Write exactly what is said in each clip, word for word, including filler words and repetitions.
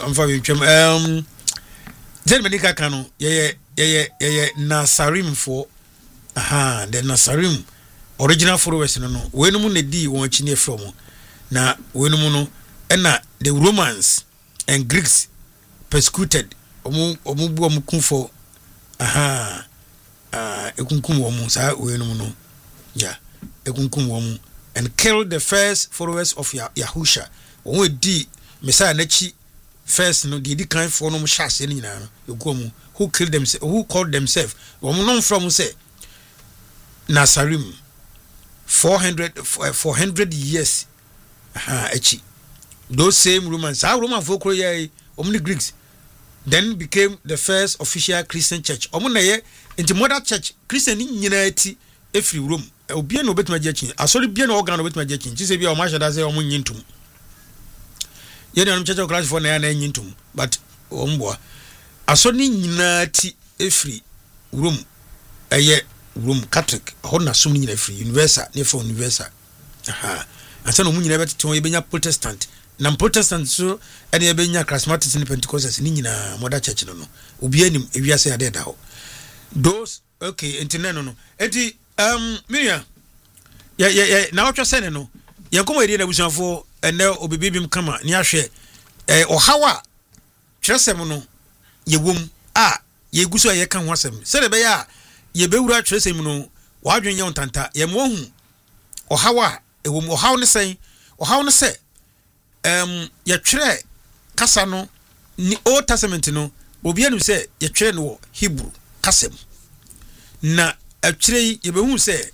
am for you um then medika kanu ye ye ye Nasarim for aha the Nasarim original followers no no we no mu na di won chi ne from na we no mu no na the Romans and Greeks persecuted omu omu bu omu kun for aha ah ekunkum wo mu sa we no mu no yeah ekunkum wo mu and killed the first followers of Yahusha won di Messiah na chi first no di di kan for no mu shase ni nyina no egumu who killed themselves who called themselves wo mu no from say Nasarim four hundred years aha echi those same Romans how Roman folk ye omni Greeks then became the first official Christian church omna ye into mother church Christian nyina ti every Rome obi na obetuma jechi asori bia na organ obetuma jechi ti se bia o ma shada se o mo nyintum ye na church of Christ for na na nyintum but ombo asori nyina ti every Rome eye Rome Catholic hona sum nyina free universal ne for universal aha ansa no mu nyina beteto ye benya Protestant na Protestant so ene ye benya Charismatic ne Pentecostals ni nyina mother church no no obi anim ewiase ade da ho those okay internet no no enti um Miriam ya ya na wotwa sene no ye komo edi na busuafo ene obibibim kama ni ahwe eh ohawa kyresem no ye wom a ye guso ye kan ho asem sele be ya ye bewura kyresem no wadwen ye ontanta ye mo hu ohawa ewom ohaw ne sen ohaw ne se um ye twere kasa no ni Old Testament no obi anu se ye twere no Hebrew kasem na atwere ye behu se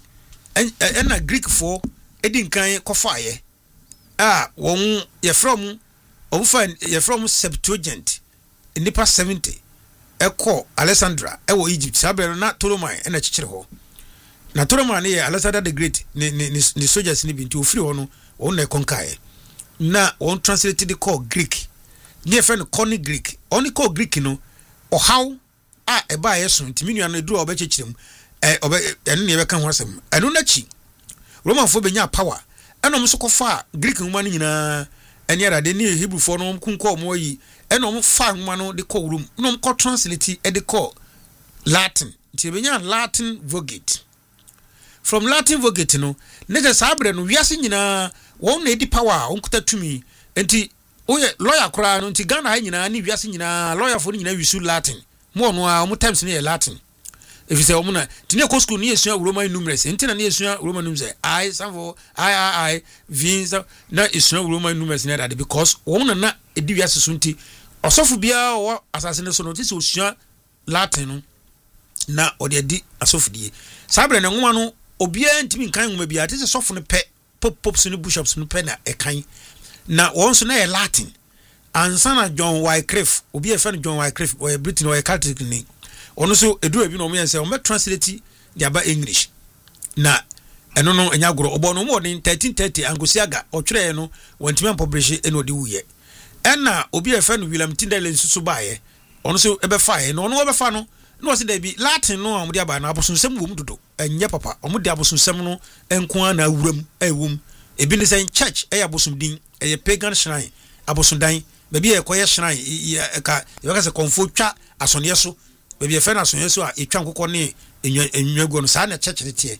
na Greek for edin kan kofaye ah won ye from obufa ye from Septuagint nipa seventy eko Alexandra ewo Egypt sabere na Ptolemy na chichire ho na Ptolemy ne Alexander the Great ni ni ni soldiers ni binti ofiri ho no won na konkae na won translated the call Greek ne friend Conny Greek only call Greek no o how a eba yeso ntimi nua no duro obechechirem eh obe enu ne beka ho asem enu na chi Roman fo benya power enom so kofa Greek huma no nyina eni ara de ne Hebrew fo no kunko mo yi enom fa huma no de call room nom ko translate e de call Latin ti benya Latin Vulgate from Latin Vulgate no nega sabre no wiase nyina won na edi power on kuta tumi enti oye lawyer kora no nti Ghana ha nyina ni wiase nyina lawyer fo nyina wisu Latin mo no a mo times ne Latin if you say omuna tine ko school ni esua Roman numerals enti na ne esua Roman numerals I samfo I I I v na esua Roman numerals na that because won na edi wiase so nti osofu bia o asase ne so no ti so esua Latin no na odi edi asofu die sabre na nwoma no obia ntimi nkan nwoma bia ti se sofu ne pe pop pops ne bishops ne pe na ekan na won so na e Latin ansana John Wycliffe obi e friend John Wycliffe or Britain or Catholic ni ono so edu abi no me say o me translate the aba English na eno no enya goro obo no mo den thirteen thirty Angosiaga o twere no wantimi publish eno de wuye ena obi e friend William Tyndale nsusu baaye ono so ebe fa no ono ebe fa no no se da bi Latin no amudi aba na abosonsem wom dodo enye papa omudi abosonsem no enko na awuram ewum ebi ne say church e abosondin e pagan shrine abosondan baby e koye shrine e ka e ka se konfo twa asonye so baby e fe na asonye so a etwa nkokọ ne enwago no sa na church tie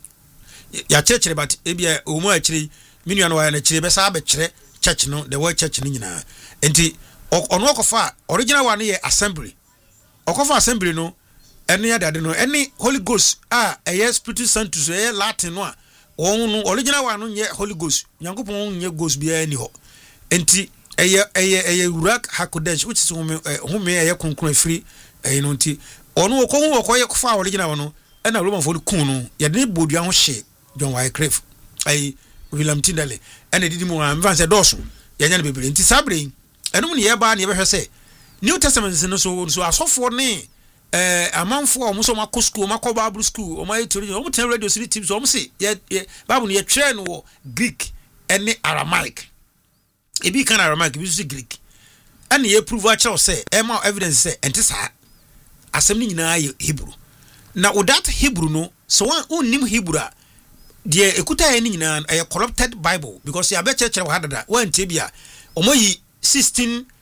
ya church but e bia o mu akiri minua no wa na kire be sa be kire church no the word church ni nyina enti ono okofa original one ye assembly okofa assembly no ene ya dade no ene Holy Ghost ah eye Spiritus Sanctus eye Latin no a onu original one no ye Holy Ghost nyankopon nye ghost bia ni ho enti eye eye eye Ruach HaKodesh which is home home eye konkron free eye no nti onu okohu okoye kofa original one no ena Roman for kun no ye de bodua ho hye John Wycliffe ai William Tyndale ena didi mu am van se doso ye nya na bebere nti sabre enu ne ye ba ne ye behwe se New Testament no so so asofo ne eh amanfo o muso makọ school makọ Bible school o mai theology o mutan radio city teams o mse ye Bible ne ye twere no Greek ene Aramaic ebi kan Aramaic bi so Greek ene ye prove a chew say e ma evidence say ente sa asem ni nyina ye Hebrew na o that Hebrew no so one unnim Hebrew a de ekuta ye ni nyina e corrupted Bible because ya be church wa hadada wa ntebia o moyi sixteen